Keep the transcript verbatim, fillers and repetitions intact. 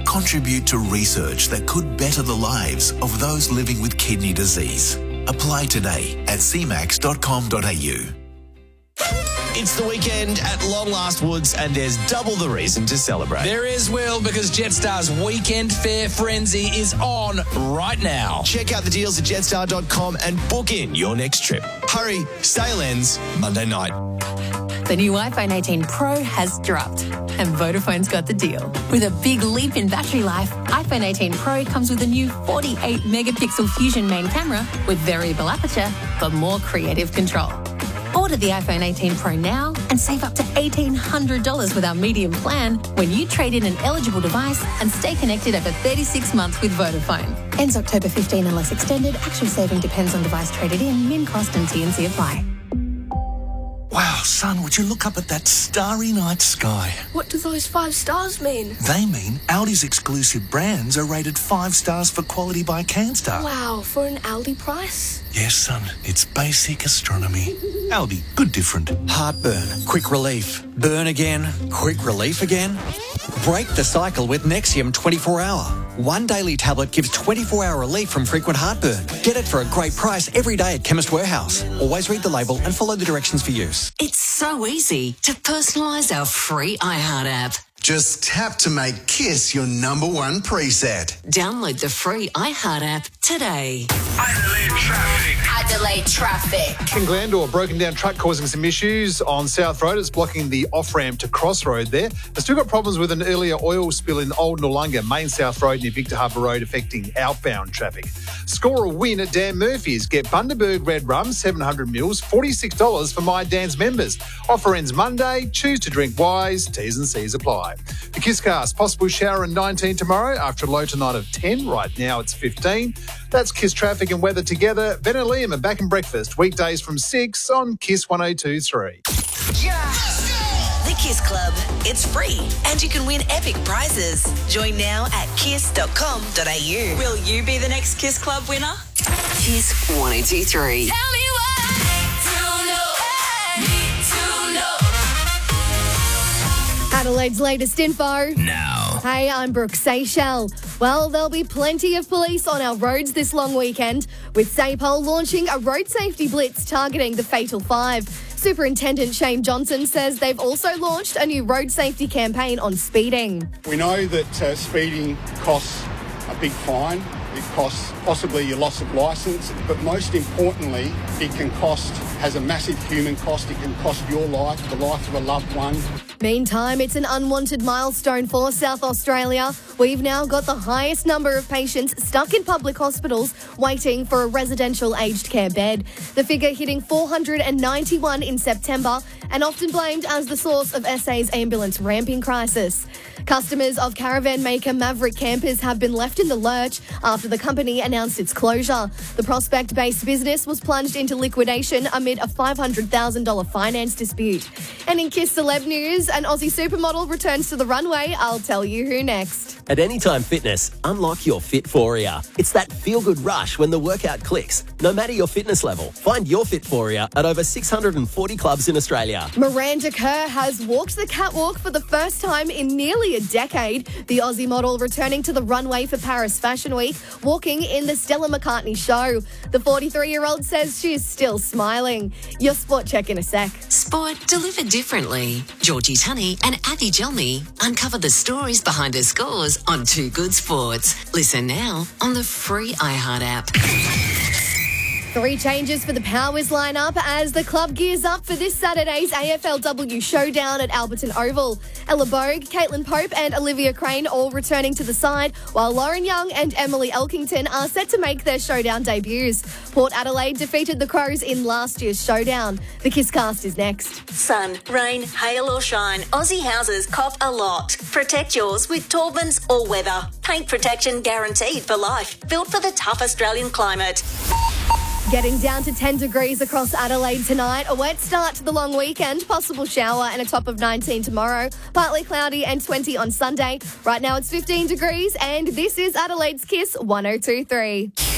contribute to research that could better the lives of those living with kidney disease. Apply today at c max dot com dot a u. It's the weekend at Long Last Woods and there's double the reason to celebrate. There is, Will, because Jetstar's Weekend Fair Frenzy is on right now. Check out the deals at jetstar dot com and book in your next trip. Hurry, sale ends Monday night. The new iPhone eighteen Pro has dropped and Vodafone's got the deal. With a big leap in battery life, iPhone eighteen Pro comes with a new forty-eight megapixel Fusion main camera with variable aperture for more creative control. Order the iPhone eighteen Pro now and save up to eighteen hundred dollars with our medium plan when you trade in an eligible device and stay connected over thirty-six months with Vodafone. Ends October fifteenth unless extended. Actual saving depends on device traded in. Min cost and T and C apply. Wow, son, would you look up at that starry night sky? What do those five stars mean? They mean Aldi's exclusive brands are rated five stars for quality by CanStar. Wow, for an Aldi price? Yes, son, it's basic astronomy. Aldi, good different. Heartburn, quick relief. Burn again, quick relief again. Break the cycle with Nexium twenty-four hour. One daily tablet gives twenty-four hour relief from frequent heartburn. Get it for a great price every day at Chemist Warehouse. Always read the label and follow the directions for use. It's so easy to personalise our free iHeart app. Just tap to make KISS your number one preset. Download the free iHeart app today. Adelaide traffic. Adelaide traffic. In Glandore, broken down truck causing some issues on South Road. It's blocking the off-ramp to Crossroad there. They've still got problems with an earlier oil spill in Old Noarlunga, Main South Road near Victor Harbour Road, affecting outbound traffic. Score a win at Dan Murphy's. Get Bundaberg Red Rum, seven hundred mils, forty-six dollars for My Dan's members. Offer ends Monday. Choose to drink wise. T's and C's apply. The KISScast, possible shower in nineteen tomorrow after a low tonight of ten. Right now it's fifteen. That's KISS traffic and weather together. Ben and Liam are back in breakfast weekdays from six on KISS one oh two point three. The KISS Club. It's free and you can win epic prizes. Join now at kiss dot com dot a u. Will you be the next KISS Club winner? KISS one oh two point three. Tell me why. To know. Need to know. Adelaide's latest info. Now. Hey, I'm Brooke Seychelles. Well, there'll be plenty of police on our roads this long weekend, with SAPOL launching a road safety blitz targeting the Fatal Five. Superintendent Shane Johnson says they've also launched a new road safety campaign on speeding. We know that uh, speeding costs a big fine. It costs possibly your loss of licence, but most importantly, it can cost, has a massive human cost. It can cost your life, the life of a loved one. Meantime, it's an unwanted milestone for South Australia. We've now got the highest number of patients stuck in public hospitals waiting for a residential aged care bed. The figure hitting four hundred ninety-one in September and often blamed as the source of S A's ambulance ramping crisis. Customers of caravan maker Maverick Campers have been left in the lurch after the company announced its closure. The Prospect-based business was plunged into liquidation amid a five hundred thousand dollars finance dispute. And in KISS Celeb News, an Aussie supermodel returns to the runway. I'll tell you who next. At Anytime Fitness, unlock your Fitforia. It's that feel-good rush when the workout clicks. No matter your fitness level, find your Fitforia at over six hundred forty clubs in Australia. Miranda Kerr has walked the catwalk for the first time in nearly a decade. The Aussie model returning to the runway for Paris Fashion Week, walking in the Stella McCartney show. The forty-three-year-old says she is still smiling. Your sport check in a sec. Sport delivered differently. Georgie Tunney and Abby Jelmy uncover the stories behind her scores on Two Good Sports. Listen now on the free iHeart app. Three changes for the Powers lineup as the club gears up for this Saturday's A F L W showdown at Alberton Oval. Ella Bogue, Caitlin Pope and Olivia Crane all returning to the side, while Lauren Young and Emily Elkington are set to make their showdown debuts. Port Adelaide defeated the Crows in last year's showdown. The KISScast is next. Sun, rain, hail or shine, Aussie houses cough a lot. Protect yours with Taubman's All Weather. Paint protection guaranteed for life. Built for the tough Australian climate. Getting down to ten degrees across Adelaide tonight. A wet start to the long weekend. Possible shower and a top of nineteen tomorrow. Partly cloudy and twenty on Sunday. Right now it's fifteen degrees and this is Adelaide's KISS one oh two point three.